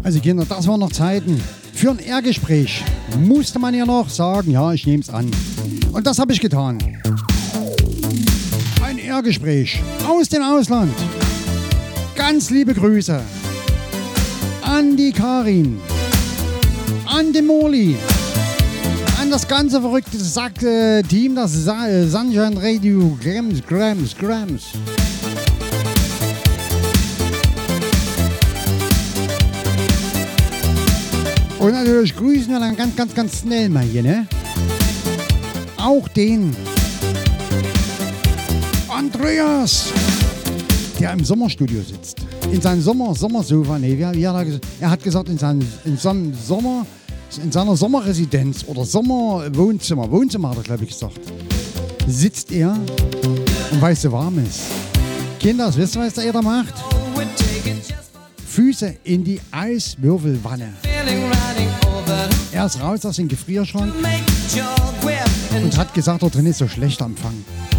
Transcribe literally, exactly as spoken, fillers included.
Also Kinder, das waren noch Zeiten. Für ein Ehrgespräch musste man ja noch sagen, ja, ich nehme es an. Und das habe ich getan. Ein Ehrgespräch aus dem Ausland. Ganz liebe Grüße an die Karin, an den Morli, an das ganze verrückte Sack-Team, das Sa- Sunshine Radio Grams, Grams, Grams. Und natürlich grüßen wir dann ganz, ganz, ganz schnell mal hier, ne? Auch den Andreas, der im Sommerstudio sitzt. In seinem Sommer, Sommersofa, nee, wie, wie hat er, gesagt? Er hat gesagt, in seinem, in seinem Sommer, in seiner Sommerresidenz oder Sommerwohnzimmer, Wohnzimmer hat er, glaube ich, gesagt, sitzt er und weil es so warm ist. Kinder, wisst ihr, was er da macht? Füße in die Eiswürfelwanne. Er ist raus aus dem Gefrierschrank und hat gesagt, dort drin ist so schlechter Empfang.